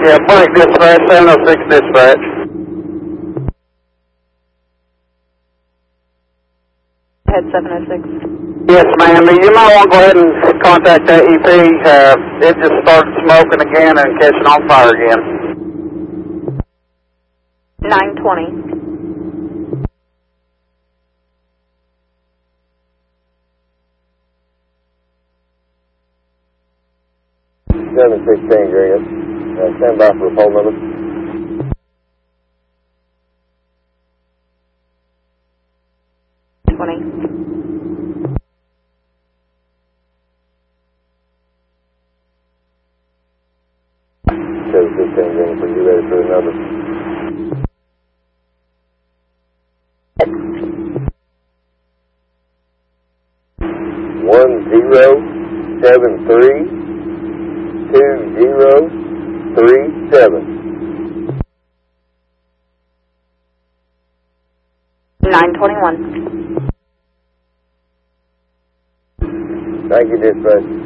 Yeah, break dispatch, 706 dispatch. Head 706. Yes, ma'am. You might want to go ahead and contact AEP. It just started smoking again and catching on fire again. 920. Seven 16 Green. Stand by for the poll number. Seven 16 Green. Are you ready for the number? One 2037. 921. Thank you, dispatch.